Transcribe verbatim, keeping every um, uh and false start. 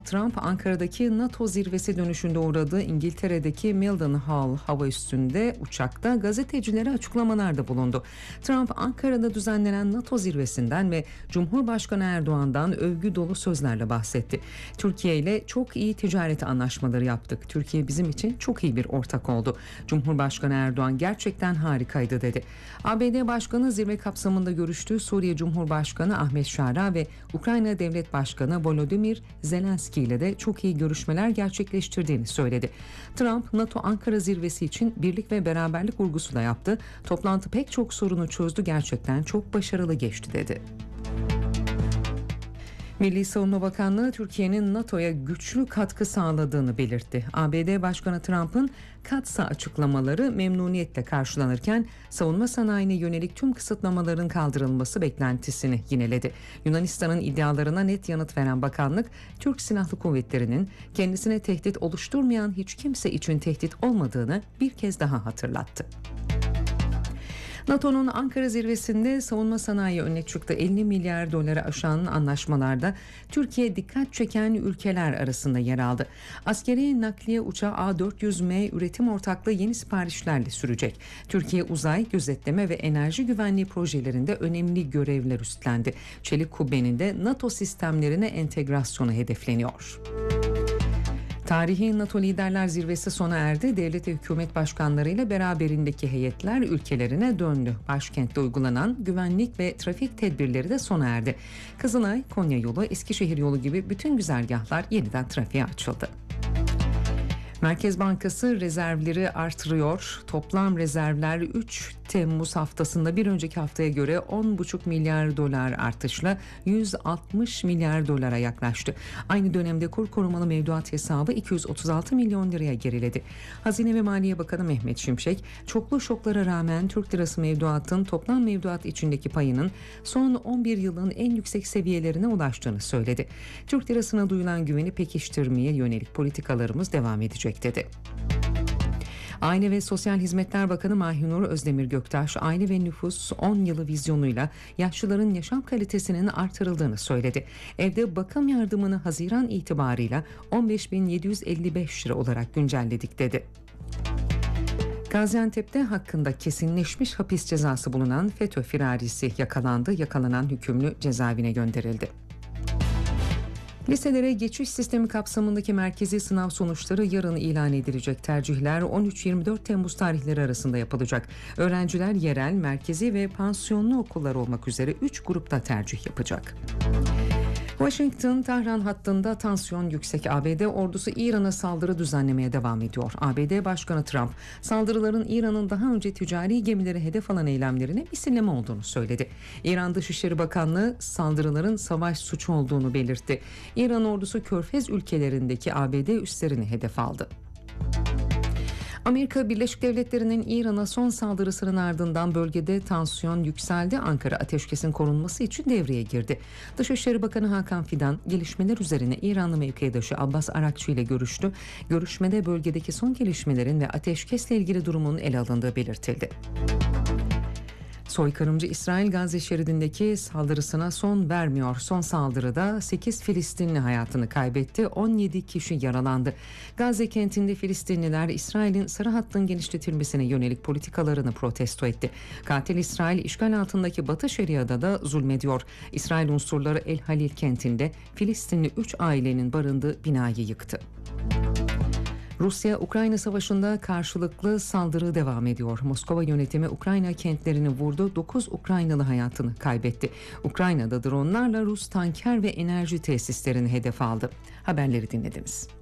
Trump, Ankara'daki NATO zirvesi dönüşünde uğradığı İngiltere'deki Mildenhall hava üssünde uçakta gazetecilere açıklamalarda bulundu. Trump, Ankara'da düzenlenen NATO zirvesinden ve Cumhurbaşkanı Erdoğan'dan övgü dolu sözlerle bahsetti. Türkiye ile çok iyi ticaret anlaşmaları yaptık. Türkiye bizim için çok iyi bir ortak oldu. Cumhurbaşkanı Erdoğan gerçekten harikaydı dedi. A B D Başkanı zirve kapsamında görüştüğü Suriye Cumhurbaşkanı Ahmet Şara ve Ukrayna Devlet Başkanı Volodymyr Zelenski ile de çok iyi görüşmeler gerçekleştirdiğini söyledi. Trump, NATO Ankara zirvesi için birlik ve beraberlik vurgusu da yaptı. Toplantı pek çok sorunu çözdü, gerçekten çok başarılı geçti dedi. Milli Savunma Bakanlığı Türkiye'nin NATO'ya güçlü katkı sağladığını belirtti. A B D Başkanı Trump'ın Katsa açıklamaları memnuniyetle karşılanırken savunma sanayine yönelik tüm kısıtlamaların kaldırılması beklentisini yineledi. Yunanistan'ın iddialarına net yanıt veren bakanlık, Türk Silahlı Kuvvetleri'nin kendisine tehdit oluşturmayan hiç kimse için tehdit olmadığını bir kez daha hatırlattı. NATO'nun Ankara zirvesinde savunma sanayi öne çıktı. elli milyar doları aşan anlaşmalarda Türkiye dikkat çeken ülkeler arasında yer aldı. Askeri nakliye uçağı A dört yüz M üretim ortaklığı yeni siparişlerle sürecek. Türkiye uzay, gözetleme ve enerji güvenliği projelerinde önemli görevler üstlendi. Çelik kubbenin de NATO sistemlerine entegrasyonu hedefleniyor. Tarihi NATO Liderler Zirvesi sona erdi. Devlet ve hükümet başkanlarıyla beraberindeki heyetler ülkelerine döndü. Başkentte uygulanan güvenlik ve trafik tedbirleri de sona erdi. Kızılay, Konya yolu, Eskişehir yolu gibi bütün güzergahlar yeniden trafiğe açıldı. Merkez Bankası rezervleri artırıyor. Toplam rezervler üç Temmuz haftasında bir önceki haftaya göre on buçuk milyar dolar artışla yüz altmış milyar dolara yaklaştı. Aynı dönemde kur korumalı mevduat hesabı iki yüz otuz altı milyon liraya geriledi. Hazine ve Maliye Bakanı Mehmet Şimşek, çoklu şoklara rağmen Türk lirası mevduatın toplam mevduat içindeki payının son on bir yılın en yüksek seviyelerine ulaştığını söyledi. Türk lirasına duyulan güveni pekiştirmeye yönelik politikalarımız devam edecek dedi. Aile ve Sosyal Hizmetler Bakanı Mahinur Özdemir Göktaş, aile ve nüfus on yılı vizyonuyla yaşlıların yaşam kalitesinin artırıldığını söyledi. Evde bakım yardımını Haziran itibarıyla on beş bin yedi yüz elli beş lira olarak güncelledik dedi. Gaziantep'te hakkında kesinleşmiş hapis cezası bulunan FETÖ firarisi yakalandı. Yakalanan hükümlü cezaevine gönderildi. Liselere geçiş sistemi kapsamındaki merkezi sınav sonuçları yarın ilan edilecek. Tercihler on üç yirmi dört Temmuz tarihleri arasında yapılacak. Öğrenciler yerel, merkezi ve pansiyonlu okullar olmak üzere üç grupta tercih yapacak. Washington-Tahran hattında tansiyon yüksek. A B D ordusu İran'a saldırı düzenlemeye devam ediyor. A B D Başkanı Trump, saldırıların İran'ın daha önce ticari gemileri hedef alan eylemlerine misilleme olduğunu söyledi. İran Dışişleri Bakanlığı saldırıların savaş suçu olduğunu belirtti. İran ordusu Körfez ülkelerindeki A B D üslerini hedef aldı. Amerika Birleşik Devletleri'nin İran'a son saldırısının ardından bölgede tansiyon yükseldi. Ankara ateşkesin korunması için devreye girdi. Dışişleri Bakanı Hakan Fidan gelişmeler üzerine İranlı mevkidaşı Abbas Arakçı ile görüştü. Görüşmede bölgedeki son gelişmelerin ve ateşkesle ilgili durumun ele alındığı belirtildi. Soykırımcı İsrail Gazze şeridindeki saldırısına son vermiyor. Son saldırıda sekiz Filistinli hayatını kaybetti, on yedi kişi yaralandı. Gazze kentinde Filistinliler İsrail'in sarı hattın genişletilmesine yönelik politikalarını protesto etti. Katil İsrail işgal altındaki Batı Şeria'da da zulmediyor. İsrail unsurları El Halil kentinde Filistinli üç ailenin barındığı binayı yıktı. Rusya-Ukrayna savaşında karşılıklı saldırı devam ediyor. Moskova yönetimi Ukrayna kentlerini vurdu, dokuz Ukraynalı hayatını kaybetti. Ukrayna'da dronlarla Rus tanker ve enerji tesislerini hedef aldı. Haberleri dinlediniz.